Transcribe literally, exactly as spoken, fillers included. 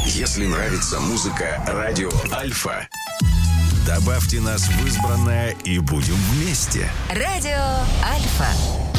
Если нравится музыка «Радио Альфа», добавьте нас в избранное и будем вместе. Радио Альфа.